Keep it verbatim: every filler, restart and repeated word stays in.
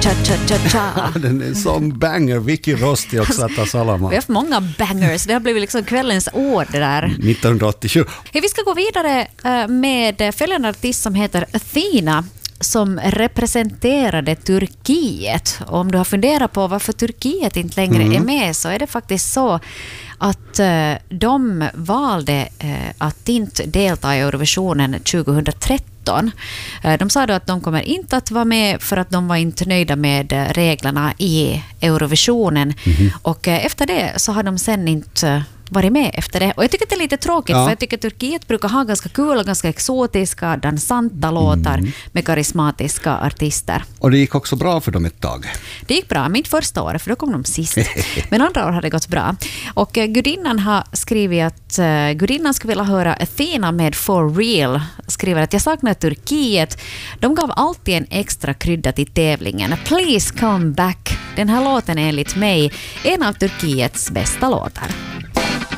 Cha-cha-cha-cha. Den är en sån banger. Vicky Rosti och Satta Salama. Vi har haft många bangers. Det har blivit liksom kvällens år det där. nittonhundraåttiosju. Hey, vi ska gå vidare med följande artist som heter Athena, som representerade Turkiet. Och om du har funderat på varför Turkiet inte längre mm. är med, så är det faktiskt så att uh, de valde uh, att inte delta i Eurovisionen tjugohundratretton. Uh, de sa då att de kommer inte att vara med för att de var inte nöjda med uh, reglerna i Eurovisionen. Mm. Och uh, efter det så har de sen inte uh, varit med efter det. Och jag tycker det är lite tråkigt, ja. För jag tycker att Turkiet brukar ha ganska kul och ganska exotiska, dansanta låtar mm. med karismatiska artister. Och det gick också bra för dem ett tag. Det gick bra, mitt första år, för då kom de sist. Men andra år hade det gått bra. Och uh, gudinnan har skrivit att uh, gudinnan skulle vilja höra Athena med For Real. Skriver att jag saknar Turkiet. De gav alltid en extra krydda till tävlingen. Please come back. Den här låten är enligt mig en av Turkiets bästa låtar.